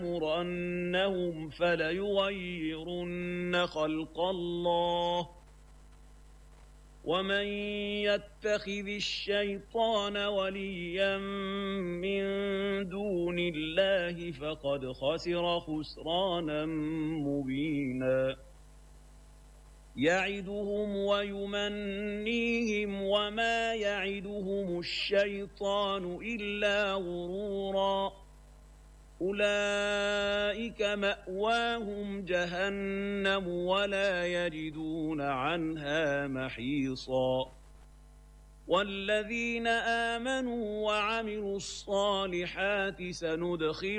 لَنَأْمُرَنَّهُمْ فَلَيُغَيِّرُنَّ خَلْقَ اللَّهِ ۚ وَمَن يَتَّخِذِ الشَّيْطَانَ وَلِيًّا مِّن دُونِ اللَّهِ فَقَدْ خَسِرَ خُسْرَانًا مُّبِينًا يَعِدُهُمْ وَيُمَنِّيهِمْ وَمَا يَعِدُهُمُ الشَّيْطَانُ إِلَّا غُرُورًا أُولَٰئِكَ مَأْوَاهُمْ جَهَنَّمُ وَلَا يَجِدُونَ عَنْهَا مَحِيصًا وَالَّذِينَ آمَنُوا وَعَمِلُوا الصَّالِحَاتِ سَنُدْخِلُهُمْ